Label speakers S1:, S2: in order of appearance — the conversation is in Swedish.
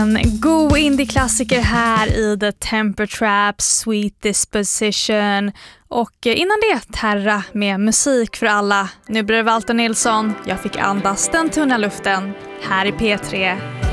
S1: En god indie-klassiker här i The Temper Trap, Sweet Disposition. Och innan det, Terra med Musik för alla. Nu blir det Walter Nilsson. Jag fick andas den tunna luften här i P3.